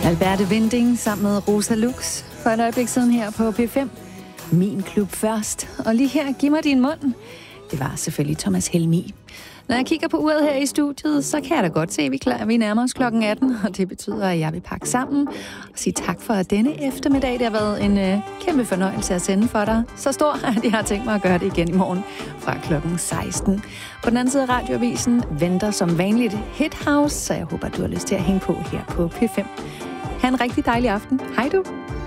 Alberte Winding sammen med Rosa Lux for et øjeblik siden her på P5. Min klub først. Og lige her, giv mig din mund. Det var selvfølgelig Thomas Helmig. Når jeg kigger på uret her i studiet, så kan jeg da godt se, at vi nærmer os klokken 18. Og det betyder, at jeg vil pakke sammen og sige tak for denne eftermiddag. Det har været en kæmpe fornøjelse at sende for dig. Så stor, at jeg har tænkt mig at gøre det igen i morgen fra klokken 16. På den anden side af radioavisen venter som vanligt Hit House, så jeg håber, du har lyst til at hænge på her på P5. Ha' en rigtig dejlig aften. Hej du!